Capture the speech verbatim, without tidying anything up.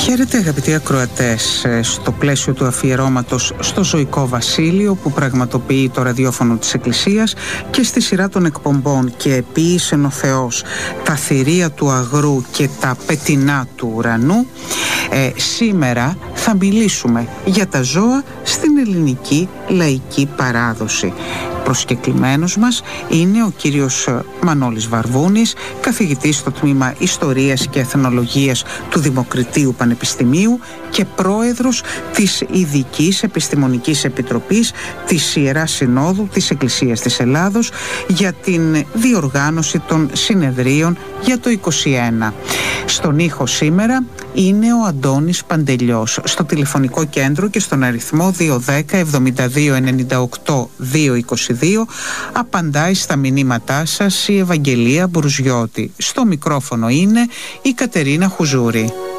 Χαίρετε αγαπητοί ακροατές, στο πλαίσιο του αφιερώματος στο Ζωικό Βασίλειο που πραγματοποιεί το ραδιόφωνο της Εκκλησίας και στη σειρά των εκπομπών «Και επίησε ο Θεός τα θηρία του αγρού και τα πετεινά του ουρανού», ε, σήμερα θα μιλήσουμε για τα ζώα στην ελληνική λαϊκή παράδοση. Προσκεκλημένος μας είναι ο κύριος Μανώλης Βαρβούνης, καθηγητής στο τμήμα Ιστορίας και Εθνολογίας του Δημοκριτείου Πανεπιστημίου και πρόεδρος της Ειδικής Επιστημονικής Επιτροπής της Ιεράς Συνόδου της Εκκλησίας της Ελλάδος για την διοργάνωση των συνεδρίων για το είκοσι ένα. Στον ήχο σήμερα είναι ο Αντώνης Παντελιός. Στο τηλεφωνικό κέντρο και στον αριθμό δύο ένα μηδέν εβδομήντα δύο ενενήντα οκτώ διακόσια είκοσι δύο απαντάει στα μηνύματά σας η Ευαγγελία Μπουρουζιώτη. Στο μικρόφωνο είναι η Κατερίνα Χουζούρη.